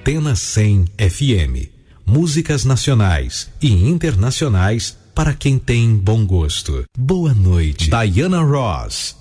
Antena 100 FM. Músicas nacionais e internacionais para quem tem bom gosto. Boa noite, Diana Ross.